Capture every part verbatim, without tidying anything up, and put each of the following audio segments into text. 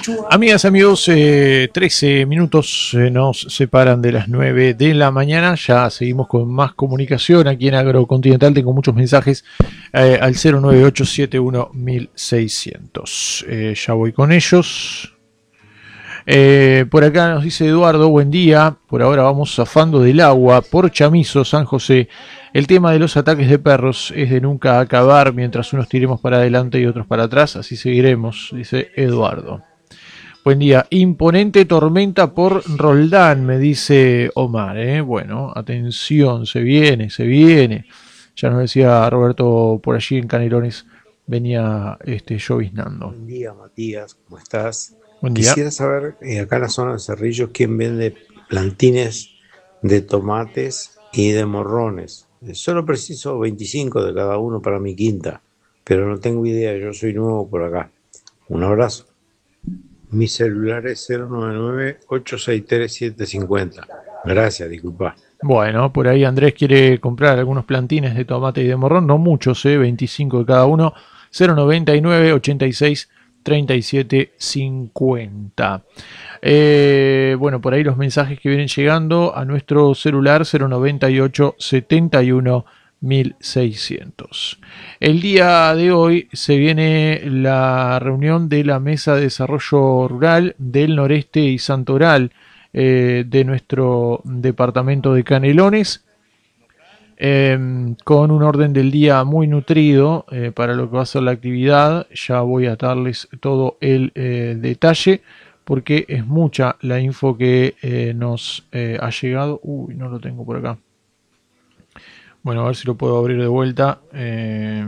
Amigas, amigos, eh, trece minutos eh, nos separan de las nueve de la mañana. Ya seguimos con más comunicación aquí en Agrocontinental. Tengo muchos mensajes eh, al cero nueve ocho siete uno seiscientos. Eh, ya voy con ellos. Eh, por acá nos dice Eduardo, buen día. Por ahora vamos zafando del agua por Chamizo, San José. El tema de los ataques de perros es de nunca acabar mientras unos tiremos para adelante y otros para atrás. Así seguiremos, dice Eduardo. Buen día. Imponente tormenta por Roldán, me dice Omar. ¿eh? Bueno, atención, se viene, se viene. Ya nos decía Roberto por allí en Canelones, venía este, lloviznando. Buen día, Matías, ¿cómo estás? Buen día. Quisiera saber, eh, acá en la zona de Cerrillos, quién vende plantines de tomates y de morrones. Eh, Solo preciso veinticinco de cada uno para mi quinta, pero no tengo idea, yo soy nuevo por acá. Un abrazo. Mi celular es cero nueve nueve ocho seis tres siete cinco cero. Gracias, disculpa. Bueno, por ahí Andrés quiere comprar algunos plantines de tomate y de morrón, no muchos, ¿eh? veinticinco de cada uno, cero noventa y nueve ochenta y seis treinta y siete cincuenta. Eh, bueno, por ahí los mensajes que vienen llegando a nuestro celular cero noventa y ocho setenta y uno mil seiscientos. El día de hoy se viene la reunión de la Mesa de Desarrollo Rural del Noreste y Santoral eh, de nuestro departamento de Canelones, eh, con un orden del día muy nutrido eh, para lo que va a ser la actividad. Ya voy a darles todo el eh, detalle porque es mucha la info que eh, nos eh, ha llegado. Uy, no lo tengo por acá. Bueno, a ver si lo puedo abrir de vuelta. Eh,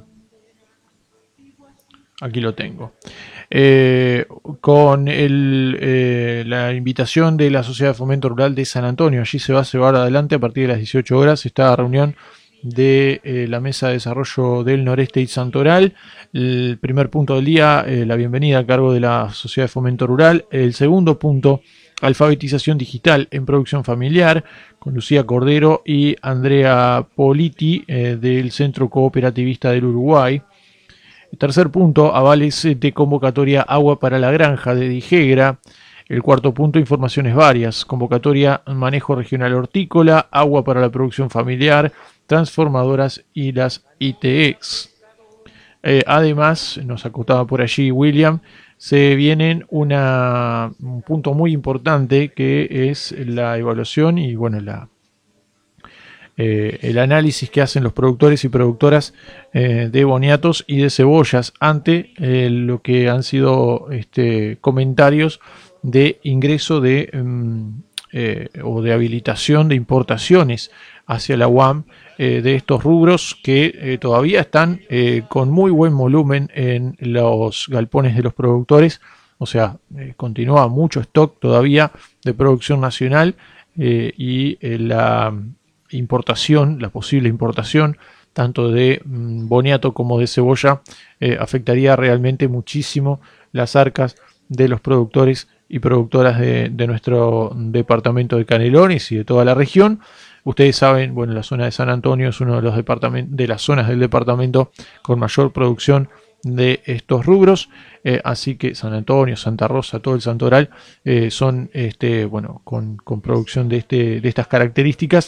aquí lo tengo. Eh, con el, eh, la invitación de la Sociedad de Fomento Rural de San Antonio. Allí se va a llevar adelante a partir de las dieciocho horas esta reunión de eh, la Mesa de Desarrollo del Noreste y Santoral. El primer punto del día, eh, la bienvenida a cargo de la Sociedad de Fomento Rural. El segundo punto, alfabetización digital en producción familiar, con Lucía Cordero y Andrea Politi eh, del Centro Cooperativista del Uruguay. El tercer punto, avales de convocatoria Agua para la Granja de Dijegra. El cuarto punto, informaciones varias, convocatoria Manejo Regional Hortícola, Agua para la Producción Familiar, Transformadoras y las I T Ex. Eh, además, nos acotaba por allí William, se viene una, un punto muy importante que es la evaluación y bueno, la, eh, el análisis que hacen los productores y productoras eh, de boniatos y de cebollas ante eh, lo que han sido este, comentarios de ingreso de um, eh, o de habilitación de importaciones hacia la U A M eh, de estos rubros que eh, todavía están eh, con muy buen volumen en los galpones de los productores. O sea, eh, continúa mucho stock todavía de producción nacional eh, y eh, la importación, la posible importación tanto de mmm, boniato como de cebolla eh, afectaría realmente muchísimo las arcas de los productores y productoras de, de nuestro departamento de Canelones y de toda la región. Ustedes saben, bueno, la zona de San Antonio es uno de los departamentos, de las zonas del departamento con mayor producción de estos rubros, eh, así que San Antonio, Santa Rosa, todo el Santoral eh, son, este, bueno, con, con producción de, este, de estas características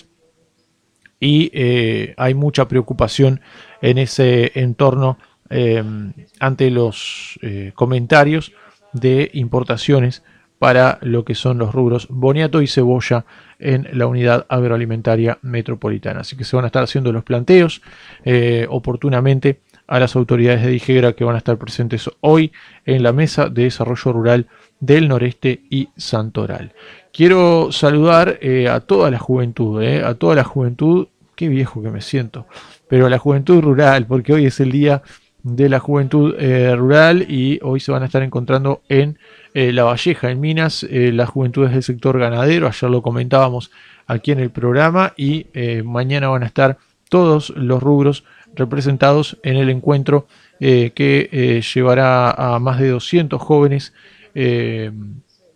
y eh, hay mucha preocupación en ese entorno eh, ante los eh, comentarios de importaciones para lo que son los rubros boniato y cebolla en la unidad agroalimentaria metropolitana. Así que se van a estar haciendo los planteos eh, oportunamente a las autoridades de Dijegra que van a estar presentes hoy en la Mesa de Desarrollo Rural del Noreste y Santoral. Quiero saludar eh, a toda la juventud, eh, a toda la juventud, qué viejo que me siento, pero a la juventud rural, porque hoy es el día de la juventud eh, rural y hoy se van a estar encontrando en eh, La Valleja, en Minas, eh, las juventudes del sector ganadero. Ayer lo comentábamos aquí en el programa y eh, mañana van a estar todos los rubros representados en el encuentro eh, que eh, llevará a más de doscientos jóvenes eh,